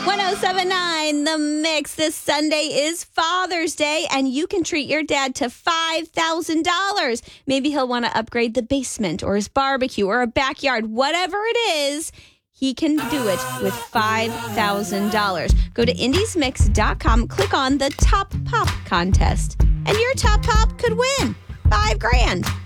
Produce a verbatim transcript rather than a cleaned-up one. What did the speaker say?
ten seventy-nine The Mix. This Sunday is Father's Day, and you can treat your dad to five thousand dollars. Maybe he'll want to upgrade the basement or his barbecue or a backyard. Whatever it is, he can do it with five thousand dollars. Go to indies mix dot com, click on the Top Pop contest, and your Top Pop could win five grand.